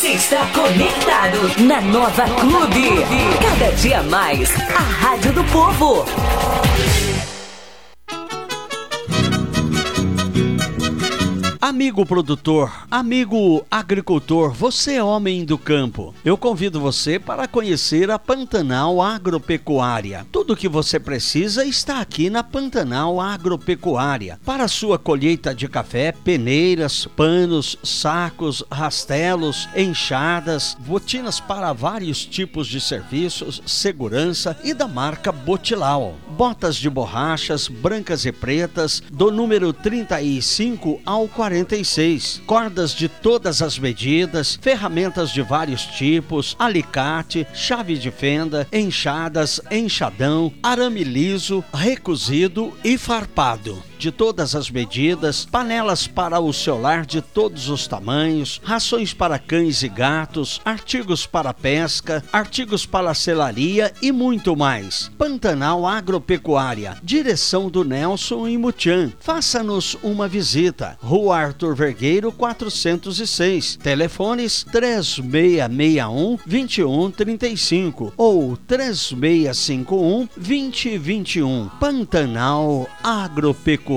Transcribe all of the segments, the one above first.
Você está conectado na Nova Clube. Cada dia mais, a Rádio do Povo. Amigo produtor, amigo agricultor, você é homem do campo. Eu convido você para conhecer a Pantanal Agropecuária. Tudo o que você precisa está aqui na Pantanal Agropecuária. Para sua colheita de café, peneiras, panos, sacos, rastelos, enxadas, botinas para vários tipos de serviços, segurança e da marca Botilau. Botas de borrachas brancas e pretas do número 35 ao 46, cordas de todas as medidas, ferramentas de vários tipos, alicate, chave de fenda, enxadas, enxadão, arame liso, recozido e farpado. De todas as medidas, panelas para o seu lar de todos os tamanhos, rações para cães e gatos, artigos para pesca, artigos para selaria e muito mais. Pantanal Agropecuária, direção do Nelson e Mutian. Faça-nos uma visita. Rua Arthur Vergueiro 406, telefones 3661-2135 ou 3651-2021. Pantanal Agropecuária.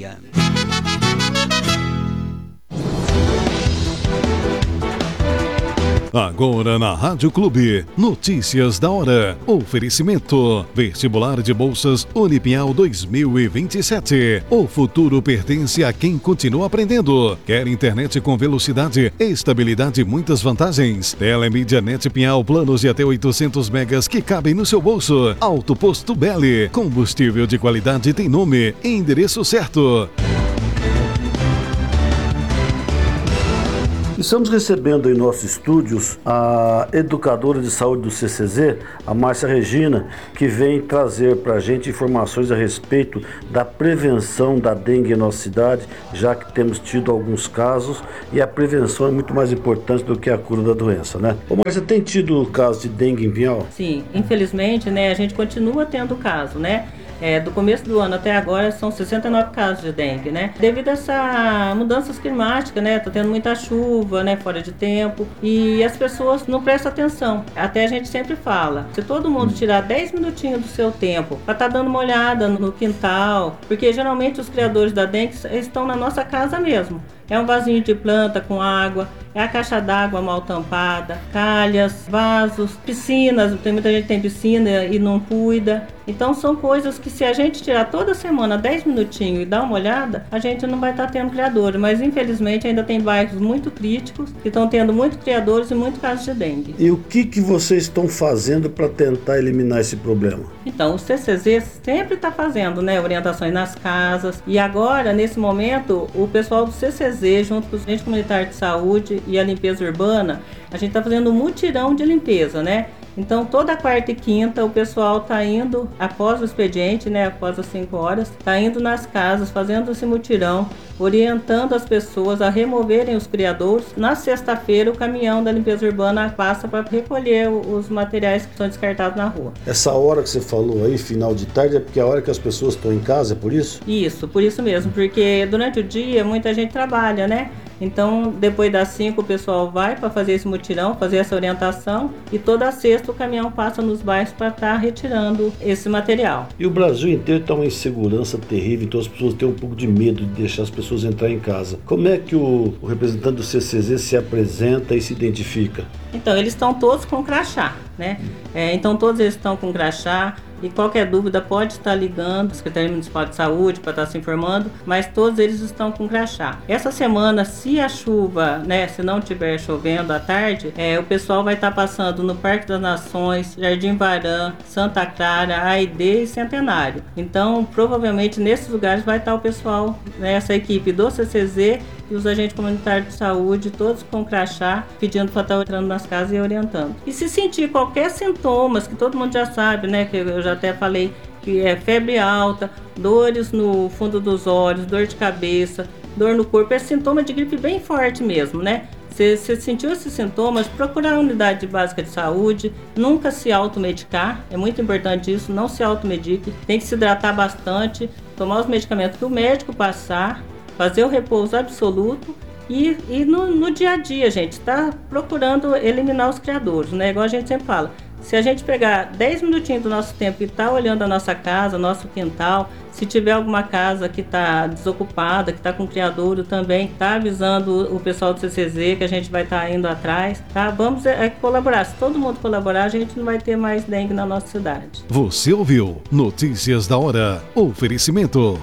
Agora na Rádio Clube, notícias da hora. Oferecimento: Vestibular de Bolsas Unipial 2027. O futuro pertence a quem continua aprendendo. Quer internet com velocidade, estabilidade e muitas vantagens? Telemídia Net Pial, planos de até 800 megas que cabem no seu bolso. Alto Posto Belli, combustível de qualidade tem nome e endereço certo. Estamos recebendo em nossos estúdios a educadora de saúde do CCZ, a Márcia Regina, que vem trazer para a gente informações a respeito da prevenção da dengue em nossa cidade, já que temos tido alguns casos e a prevenção é muito mais importante do que a cura da doença, né? Ô Márcia, tem tido casos de dengue em Pinhal? Sim, infelizmente, né, a gente continua tendo caso, né? Do começo do ano até agora são 69 casos de dengue, né? Devido a essa mudanças climáticas, né? Tá tendo muita chuva, né? Fora de tempo e as pessoas não prestam atenção. Até a gente sempre fala, se todo mundo tirar 10 minutinhos do seu tempo para estar dando uma olhada no quintal, porque geralmente os criadores da dengue estão na nossa casa mesmo. É um vasinho de planta com água, é a caixa d'água mal tampada, calhas, vasos, piscinas. Tem muita gente que tem piscina e não cuida. Então são coisas que se a gente tirar toda semana 10 minutinhos e dar uma olhada, a gente não vai estar tendo criadores. Mas infelizmente ainda tem bairros muito críticos que estão tendo muitos criadores e muitos casos de dengue. E o que vocês estão fazendo para tentar eliminar esse problema? Então o CCZ sempre está fazendo, né, orientações nas casas. E agora, nesse momento, o pessoal do CCZ, junto com os agentes comunitários de saúde e a limpeza urbana, a gente está fazendo um mutirão de limpeza, né? Então, toda quarta e quinta, o pessoal está indo, após o expediente, né, após as 5 horas, está indo nas casas, fazendo esse mutirão, orientando as pessoas a removerem os criadouros. Na sexta-feira, o caminhão da limpeza urbana passa para recolher os materiais que são descartados na rua. Essa hora que você falou aí, final de tarde, é porque é a hora que as pessoas estão em casa, é por isso? Isso, por isso mesmo, porque durante o dia muita gente trabalha, né? Então, depois das 5, o pessoal vai para fazer esse mutirão, fazer essa orientação, e toda sexta o caminhão passa nos bairros para estar retirando esse material. E o Brasil inteiro está uma insegurança terrível, então as pessoas têm um pouco de medo de deixar as pessoas entrar em casa. Como é que o representante do CCZ se apresenta e se identifica? Então, eles estão todos com crachá, né? Então, todos eles estão com crachá. E qualquer dúvida pode estar ligando, Secretaria Municipal de Saúde, para estar se informando, mas todos eles estão com crachá. Essa semana, se a chuva, né, se não estiver chovendo à tarde, o pessoal vai estar passando no Parque das Nações, Jardim Varã, Santa Clara, Aidê e Centenário. Então, provavelmente, nesses lugares vai estar o pessoal, né, essa equipe do CCZ e os agentes comunitários de saúde, todos com crachá, pedindo para estar entrando nas casas e orientando. E se sentir qualquer sintomas, que todo mundo já sabe, né, que eu já até falei, que é febre alta, dores no fundo dos olhos, dor de cabeça, dor no corpo, é sintoma de gripe bem forte mesmo, né? Se você sentiu esses sintomas, procurar a unidade básica de saúde, nunca se automedicar, é muito importante isso, não se automedique, tem que se hidratar bastante, tomar os medicamentos que o médico passar, fazer o repouso absoluto E no dia a dia, gente, está procurando eliminar os criadouros, né? Igual a gente sempre fala. Se a gente pegar 10 minutinhos do nosso tempo e tá olhando a nossa casa, nosso quintal, se tiver alguma casa que está desocupada, que está com criadouro também, tá avisando o pessoal do CCZ que a gente vai estar indo atrás, tá? Vamos colaborar. Se todo mundo colaborar, a gente não vai ter mais dengue na nossa cidade. Você ouviu Notícias da Hora. Oferecimento.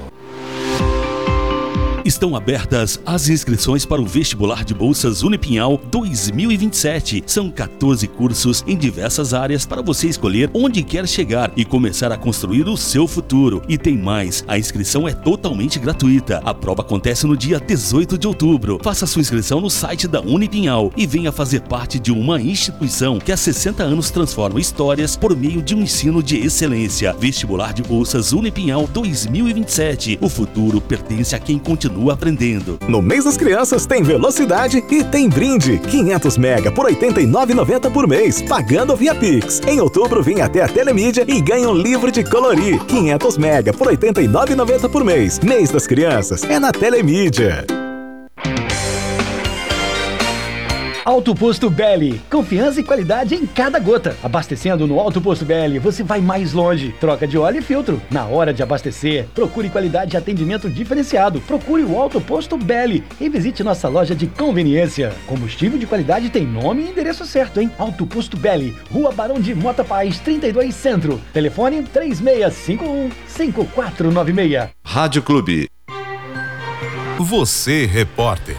Estão abertas as inscrições para o vestibular de bolsas Unipinhal 2027. São 14 cursos em diversas áreas para você escolher onde quer chegar e começar a construir o seu futuro. E tem mais, a inscrição é totalmente gratuita. A prova acontece no dia 18 de outubro. Faça sua inscrição no site da Unipinhal e venha fazer parte de uma instituição que há 60 anos transforma histórias por meio de um ensino de excelência. Vestibular de bolsas Unipinhal 2027. O futuro pertence a quem continua aprendendo. No mês das crianças tem velocidade e tem brinde. 500 mega por R$ 89,90 por mês, pagando via Pix. Em outubro, vem até a Telemídia e ganha um livro de colorir. 500 mega por R$ 89,90 por mês. Mês das crianças é na Telemídia. Alto Posto Belli, confiança e qualidade em cada gota. Abastecendo no Alto Posto Belli, você vai mais longe. Troca de óleo e filtro. Na hora de abastecer, procure qualidade e atendimento diferenciado. Procure o Alto Posto Belli e visite nossa loja de conveniência. Combustível de qualidade tem nome e endereço certo, hein? Alto Posto Belli, Rua Barão de Mota Paz, 32 Centro. Telefone 3651-5496. Rádio Clube. Você, repórter.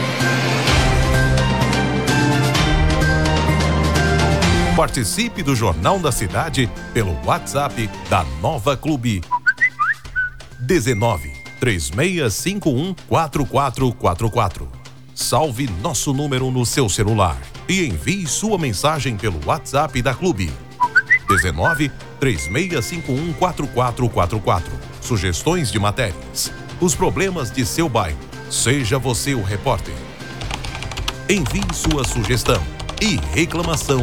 Participe do Jornal da Cidade pelo WhatsApp da Nova Clube 19 3651 4444. Salve nosso número no seu celular e envie sua mensagem pelo WhatsApp da Clube 19 3651 4444. Sugestões de matérias, os problemas de seu bairro. Seja você o repórter. Envie sua sugestão e reclamação